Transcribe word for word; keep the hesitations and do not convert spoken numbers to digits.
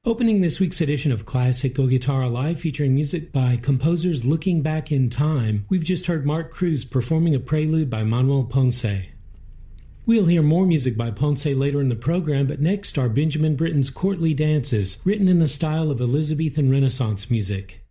Opening this week's edition of Classic Go Guitar Live, featuring music by composers looking back in time, we've just heard Mark Cruz performing a prelude by Manuel Ponce. We'll hear more music by Ponce later in the program, but next are Benjamin Britten's Courtly Dances, written in the style of Elizabethan Renaissance music.